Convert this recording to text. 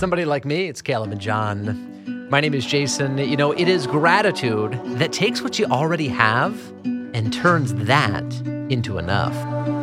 Somebody like me, it's Caleb and John. My name is Jason. You know, it is gratitude that takes what you already have and turns that into enough.